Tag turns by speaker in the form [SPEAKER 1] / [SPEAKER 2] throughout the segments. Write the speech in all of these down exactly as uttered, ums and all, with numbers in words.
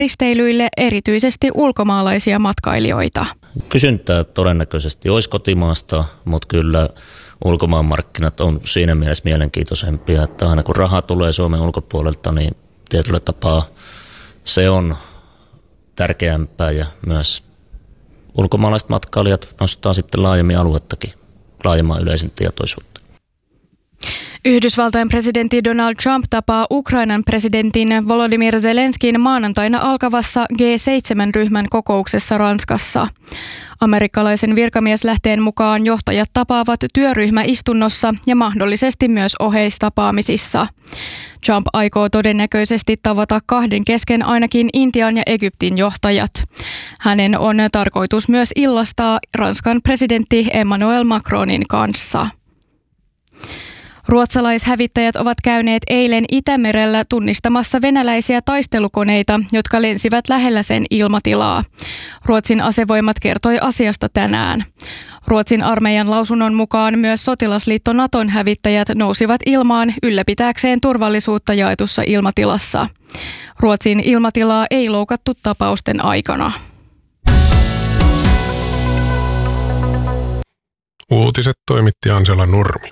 [SPEAKER 1] risteilyille erityisesti ulkomaalaisia matkailijoita.
[SPEAKER 2] Kysyntää todennäköisesti olisi kotimaasta, mutta kyllä ulkomaanmarkkinat on siinä mielessä mielenkiintoisempia, että aina kun raha tulee Suomen ulkopuolelta, niin tietyllä tapaa se on tärkeämpää ja myös ulkomaalaiset matkailijat nostaa sitten laajemmin aluettakin, laajemman yleisen tietoisuutta.
[SPEAKER 1] Yhdysvaltain presidentti Donald Trump tapaa Ukrainan presidentin Volodymyr Zelenskin maanantaina alkavassa G seitsemän -ryhmän kokouksessa Ranskassa. Amerikkalaisen virkamieslähteen mukaan johtajat tapaavat työryhmäistunnossa ja mahdollisesti myös oheistapaamisissa. Trump aikoo todennäköisesti tavata kahden kesken ainakin Intian ja Egyptin johtajat. Hänen on tarkoitus myös illastaa Ranskan presidentti Emmanuel Macronin kanssa. Ruotsalaishävittäjät ovat käyneet eilen Itämerellä tunnistamassa venäläisiä taistelukoneita, jotka lensivät lähellä sen ilmatilaa. Ruotsin asevoimat kertoi asiasta tänään. Ruotsin armeijan lausunnon mukaan myös sotilasliitto Naton hävittäjät nousivat ilmaan ylläpitääkseen turvallisuutta jaetussa ilmatilassa. Ruotsin ilmatilaa ei loukattu tapausten aikana.
[SPEAKER 3] Uutiset toimitti Ansela Nurmi.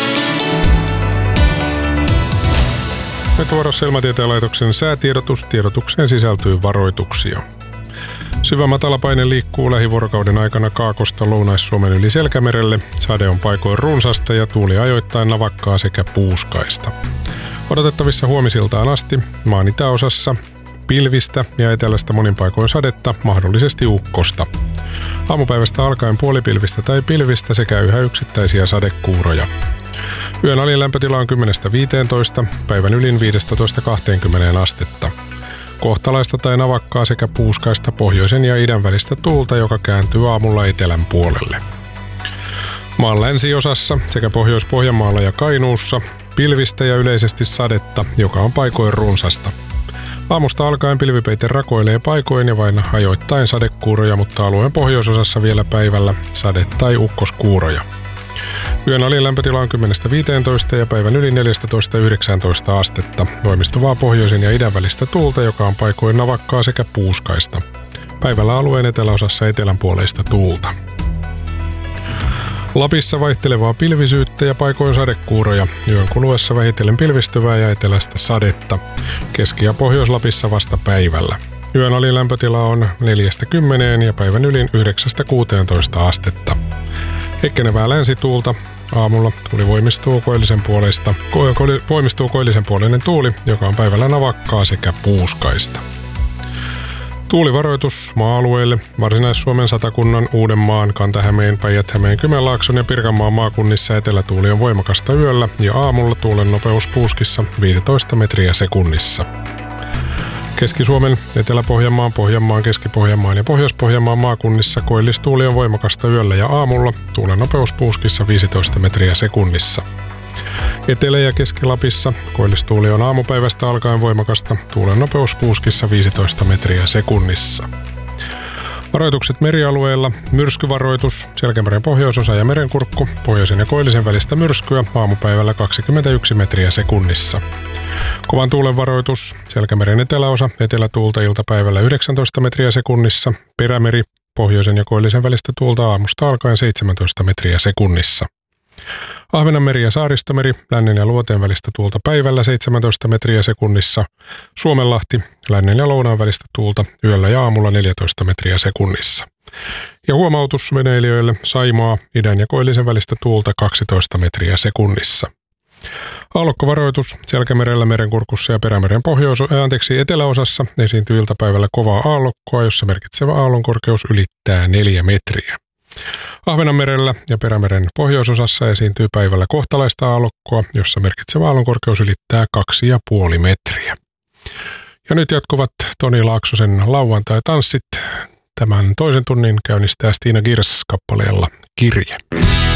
[SPEAKER 3] Nyt vuorossa Ilmatieteen laitoksen säätiedotus. Tiedotukseen sisältyy varoituksia. Syvä matalapaine liikkuu lähivuorokauden aikana Kaakosta Lounais-Suomen yli Selkämerelle. Sade on paikoin runsasta ja tuuli ajoittain navakkaa sekä puuskaista. Odotettavissa huomisiltaan asti maan itäosassa pilvistä ja etelästä monin paikoin sadetta, mahdollisesti ukkosta. Aamupäivästä alkaen puolipilvistä tai pilvistä sekä yhä yksittäisiä sadekuuroja. Yön alin lämpötila on kymmenestä viiteentoista, päivän ylin viidestätoista kahteenkymmeneen astetta. Kohtalaista tai navakkaa sekä puuskaista pohjoisen ja idän välistä tuulta, joka kääntyy aamulla etelän puolelle. Maan länsiosassa sekä Pohjois-Pohjanmaalla ja Kainuussa pilvistä ja yleisesti sadetta, joka on paikoin runsasta. Aamusta alkaen pilvipeite rakoilee paikoin ja vain ajoittain sadekuuroja, mutta alueen pohjoisosassa vielä päivällä sade- tai ukkoskuuroja. Yön alin lämpötila on kymmenestä viiteentoista ja päivän yli neljästätoista yhdeksääntoista astetta. Voimistuvaa pohjoisen ja idän välistä tuulta, joka on paikoin navakkaa sekä puuskaista. Päivällä alueen eteläosassa etelänpuoleista tuulta. Lapissa vaihtelevaa pilvisyyttä ja paikoin sadekuuroja. Yön kuluessa vähitellen pilvistyvää ja etelästä sadetta. Keski- ja Pohjois-Lapissa vasta päivällä. Yön alin lämpötila on neljästä kymmeneen ja päivän ylin yhdeksästä kuuteentoista astetta. Heikkenevää länsituulta. Aamulla tuuli voimistuu koillisen puoleista, ko, ko, voimistuu koillisen puoleinen tuuli, joka on päivällä navakkaa sekä puuskaista. Tuulivaroitus maa-alueille Varsinais-Suomen, Satakunnan, Uudenmaan, Kanta-Hämeen, Päijät-Hämeen, Kymenlaakson ja Pirkanmaan maakunnissa etelätuuli on voimakasta yöllä ja aamulla tuulen nopeus puuskissa viisitoista metriä sekunnissa. Keski-Suomen, Etelä-Pohjanmaan, Pohjanmaan, Keski-Pohjanmaan ja Pohjois-Pohjanmaan maakunnissa koillistuuli on voimakasta yöllä ja aamulla, tuulen nopeus puuskissa viisitoista metriä sekunnissa. Etelä- ja Keski-Lapissa koillistuuli on aamupäivästä alkaen voimakasta, tuulen nopeus puuskissa viisitoista metriä sekunnissa. Varoitukset merialueilla, myrskyvaroitus, Selkämeren pohjoisosa ja merenkurkku, pohjoisen ja koillisen välistä myrskyä, aamupäivällä kaksikymmentäyksi metriä sekunnissa. Kovan tuulen varoitus, Selkämeren eteläosa, etelätuulta iltapäivällä yhdeksäntoista metriä sekunnissa, Perämeri, pohjoisen ja koillisen välistä tuulta aamusta alkaen seitsemäntoista metriä sekunnissa. Ahvenanmeri ja Saaristomeri, lännen ja luoteen välistä tuulta päivällä seitsemäntoista metriä sekunnissa. Suomenlahti, lännen ja lounaan välistä tuulta yöllä ja aamulla neljätoista metriä sekunnissa. Ja huomautus veneilijöille, Saimaa, idän ja koillisen välistä tuulta kaksitoista metriä sekunnissa. Aallokkovaroitus, Selkämerellä, Merenkurkussa ja Perämeren pohjois- äh, anteeksi, eteläosassa esiintyy iltapäivällä kovaa aallokkoa, jossa merkitsevä aallonkorkeus ylittää neljä metriä. Ahvenanmerellä ja Perämeren pohjoisosassa esiintyy päivällä kohtalaista aallokkoa, jossa merkitsevä aallonkorkeus ylittää kaksi ja puoli metriä. Ja nyt jatkuvat Toni Laaksosen lauantai-tanssit. Tämän toisen tunnin käynnistää Stina Girs kappaleella Kirje.